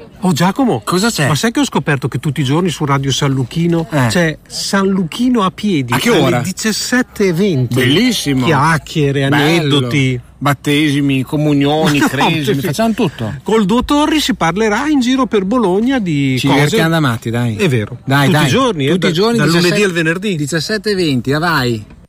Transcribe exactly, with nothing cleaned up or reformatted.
Oh Giacomo, cosa c'è? Ma sai che ho scoperto che tutti i giorni su Radio San Luchino eh. c'è San Luchino a piedi a che ora? alle diciassette e venti. Bellissimo. Chiacchiere, aneddoti. Bello. Battesimi, comunioni, no, cresimi, facciamo tutto. Col Duo Torri si parlerà in giro per Bologna di ci cose. Ci divertiamo da matti, dai. È vero. Dai, tutti dai. i giorni, tutti eh, i giorni, dal diciassette, lunedì al venerdì. diciassette e venti, vai.